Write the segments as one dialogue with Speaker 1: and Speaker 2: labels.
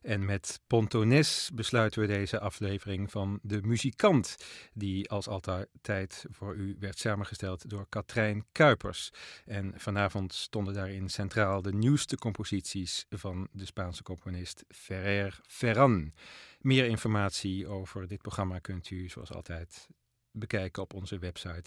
Speaker 1: En met Pontones besluiten we deze aflevering van De Muzikant, die als altijd voor u werd samengesteld door Katrijn Kuipers. En vanavond stonden daarin centraal de nieuwste composities van de Spaanse componist Ferrer Ferran. Meer informatie over dit programma kunt u zoals altijd bekijken op onze website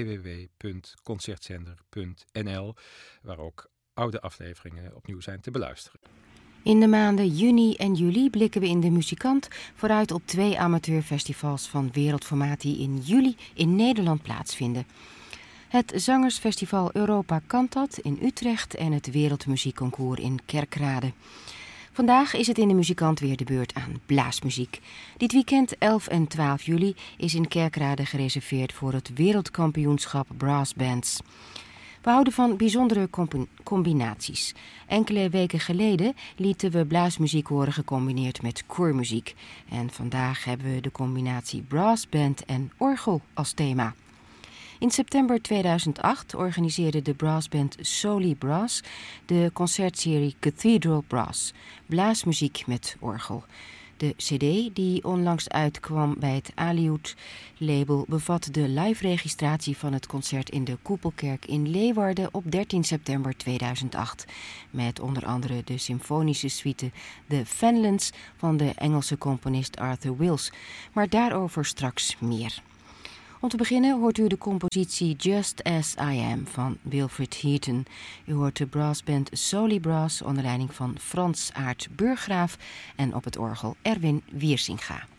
Speaker 1: www.concertzender.nl, waar ook oude afleveringen opnieuw zijn te beluisteren.
Speaker 2: In de maanden juni en juli blikken we in De Muzikant vooruit op 2 amateurfestivals van wereldformaat die in juli in Nederland plaatsvinden. Het Zangersfestival Europa Cantat in Utrecht en het Wereldmuziekconcours in Kerkrade. Vandaag is het in De Muzikant weer de beurt aan blaasmuziek. Dit weekend 11 en 12 juli is in Kerkrade gereserveerd voor het wereldkampioenschap brassbands. We houden van bijzondere combinaties. Enkele weken geleden lieten we blaasmuziek horen gecombineerd met koormuziek. En vandaag hebben we de combinatie brassband en orgel als thema. In september 2008 organiseerde de brassband Soli Brass de concertserie Cathedral Brass, blaasmuziek met orgel. De cd die onlangs uitkwam bij het Aliud-label bevat de live-registratie van het concert in de Koepelkerk in Leeuwarden op 13 september 2008. Met onder andere de symfonische suite The Fenlands van de Engelse componist Arthur Wills. Maar daarover straks meer. Om te beginnen hoort u de compositie Just As I Am van Wilfred Heaton. U hoort de brassband Soli Brass onder leiding van Frans Aert Burggraaf en op het orgel Erwin Wiersinga.